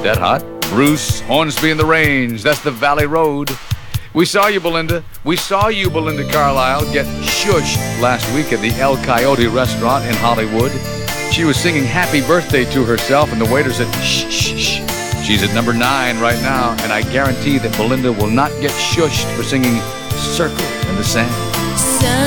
that hot. Bruce Hornsby and the Range. That's the Valley Road. We saw you, Belinda. We saw you, Belinda Carlisle, get shushed last week at the El Coyote restaurant in Hollywood. She was singing happy birthday to herself, and the waiter said, shh, shh, shh. She's at number 9 right now, and I guarantee that Belinda will not get shushed for singing Circle in the Sand.